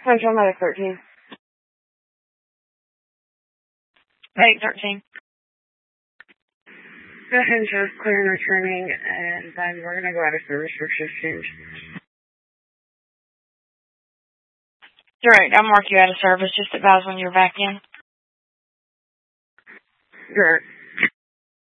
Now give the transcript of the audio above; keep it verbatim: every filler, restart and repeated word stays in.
Central Medic thirteen. Medic thirteen. Go ahead and just clear and returning, and then we're going to go out of service for shift change. Direct, I'll mark you out of service. Just advise when you're back in. Direct.